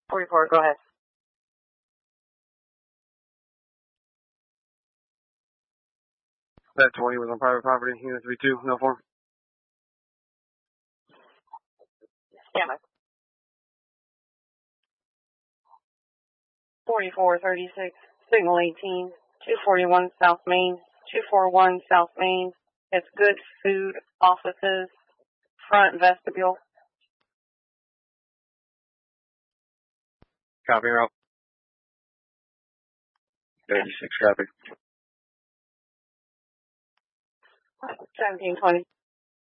44, go ahead. That 20 was on private property. Unit 32, no form. Stand by. 4436, signal 18, 241 South Main, 241 South Main. It's Good Food Offices, front vestibule. Copy, route. 36, copy. 1720.